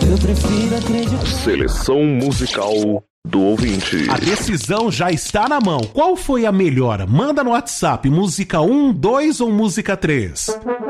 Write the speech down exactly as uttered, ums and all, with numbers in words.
Eu prefiro acreditar. Seleção musical do ouvinte. A decisão já está na mão. Qual foi a melhor? Manda no WhatsApp, música um, dois ou música três?